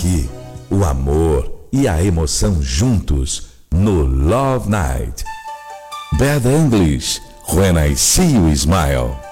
aqui, o amor e a emoção juntos no Love Night. Bad English, When I See You Smile.